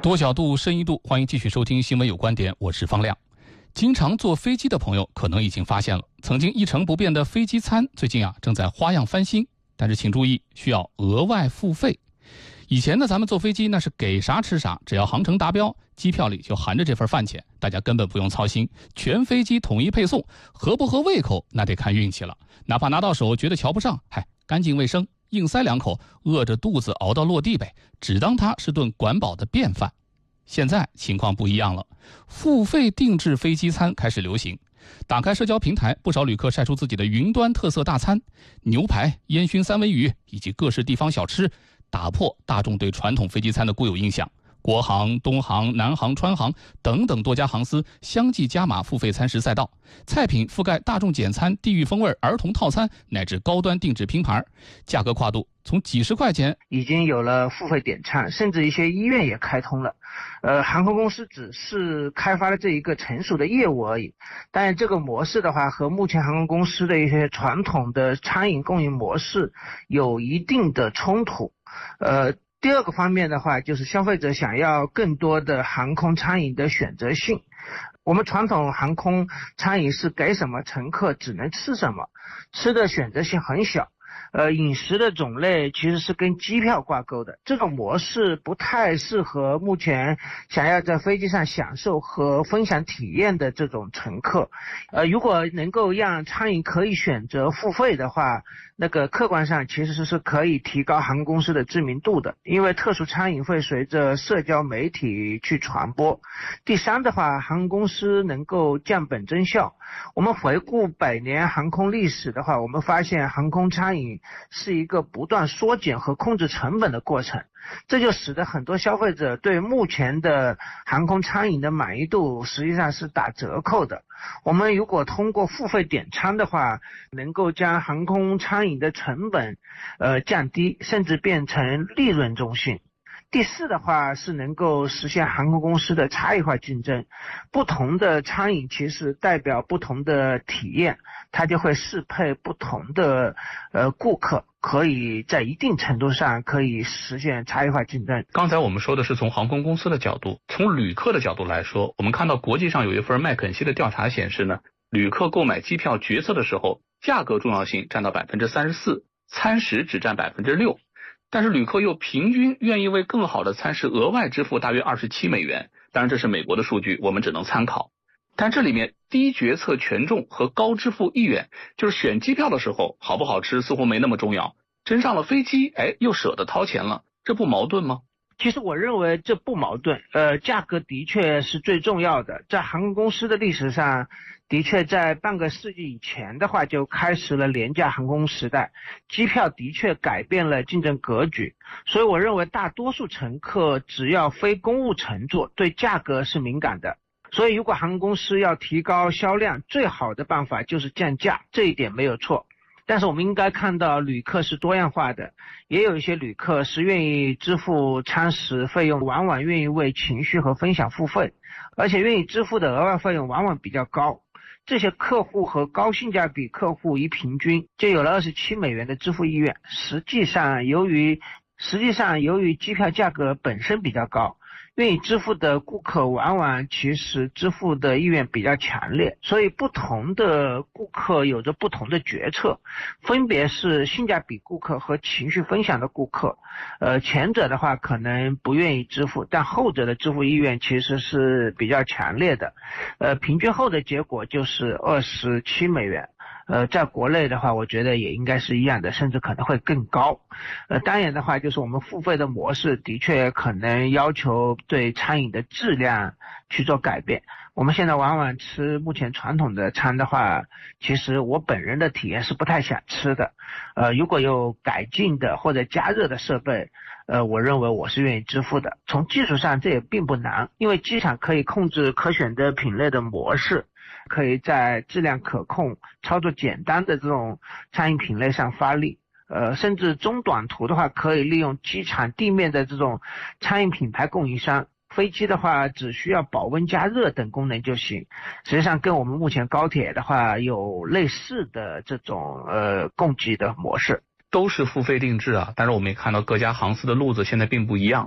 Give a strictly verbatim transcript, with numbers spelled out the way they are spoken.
多角度深一度，欢迎继续收听新闻有观点，我是方亮。经常坐飞机的朋友可能已经发现了，曾经一成不变的飞机餐最近啊正在花样翻新，但是请注意，需要额外付费。以前呢，咱们坐飞机那是给啥吃啥，只要航程达标，机票里就含着这份饭钱，大家根本不用操心，全飞机统一配送，合不合胃口那得看运气了。哪怕拿到手觉得瞧不上，嗨，干净卫生，硬塞两口，饿着肚子熬到落地呗，只当它是顿管饱的便饭。现在情况不一样了，付费定制飞机餐开始流行。打开社交平台，不少旅客晒出自己的云端特色大餐，牛排、烟熏三文鱼以及各式地方小吃，打破大众对传统飞机餐的固有印象。国航、东航、南航、川航等等多家航司相继加码付费餐食赛道，菜品覆盖大众简餐、地域风味、儿童套餐乃至高端定制拼盘，价格跨度从几十块钱已经有了付费点餐，甚至一些医院也开通了。呃，航空公司只是开发了这一个成熟的业务而已，但是这个模式的话，和目前航空公司的一些传统的餐饮供应模式有一定的冲突。呃。第二个方面的话，就是消费者想要更多的航空餐饮的选择性。我们传统航空餐饮是给什么乘客只能吃什么，吃的选择性很小。呃，饮食的种类其实是跟机票挂钩的，这种模式不太适合目前想要在飞机上享受和分享体验的这种乘客。呃，如果能够让餐饮可以选择付费的话，那个客观上其实是可以提高航空公司的知名度的，因为特殊餐饮会随着社交媒体去传播。第三的话，航空公司能够降本增效。我们回顾百年航空历史的话，我们发现航空餐饮是一个不断缩减和控制成本的过程，这就使得很多消费者对目前的航空餐饮的满意度实际上是打折扣的。我们如果通过付费点餐的话，能够将航空餐饮的成本呃降低，甚至变成利润中心。第四的话是能够实现航空公司的差异化竞争，不同的餐饮其实代表不同的体验，它就会适配不同的呃顾客，可以在一定程度上可以实现差异化竞争。 刚才我们说的是从航空公司的角度，从旅客的角度来说，我们看到国际上有一份麦肯锡的调查显示呢，旅客购买机票决策的时候，价格重要性占到 百分之三十四， 餐食只占 百分之六。但是旅客又平均愿意为更好的餐食额外支付大约二十七美元，当然这是美国的数据，我们只能参考。但这里面低决策权重和高支付意愿，就是选机票的时候好不好吃似乎没那么重要，真上了飞机哎又舍得掏钱了，这不矛盾吗？ 其实我认为这不矛盾，呃，价格的确是最重要的。在航空公司的历史上，的确在半个世纪以前的话就开始了廉价航空时代，机票的确改变了竞争格局。所以我认为大多数乘客只要非公务乘坐，对价格是敏感的。所以如果航空公司要提高销量，最好的办法就是降价，这一点没有错。但是我们应该看到旅客是多样化的，也有一些旅客是愿意支付餐食费用，往往愿意为情绪和分享付费，而且愿意支付的额外费用往往比较高。这些客户和高性价比客户一平均就有了二十七美元的支付意愿。实际上由于实际上由于机票价格本身比较高，愿意支付的顾客往往其实支付的意愿比较强烈，所以不同的顾客有着不同的决策，分别是性价比顾客和情绪分享的顾客。呃，前者的话可能不愿意支付，但后者的支付意愿其实是比较强烈的。呃，平均后的结果就是二十七美元。呃，在国内的话，我觉得也应该是一样的，甚至可能会更高。呃，当然的话，就是我们付费的模式的确可能要求对餐饮的质量去做改变。我们现在往往吃目前传统的餐的话，其实我本人的体验是不太想吃的。呃，如果有改进的或者加热的设备，呃，我认为我是愿意支付的。从技术上这也并不难，因为机场可以控制可选择品类的模式，可以在质量可控、操作简单的这种餐饮品类上发力。呃，甚至中短途的话，可以利用机场地面的这种餐饮品牌供应商。飞机的话只需要保温加热等功能就行，实际上跟我们目前高铁的话有类似的这种呃供给的模式。 都是付费定制啊，但是我们也看到各家航司的路子现在并不一样。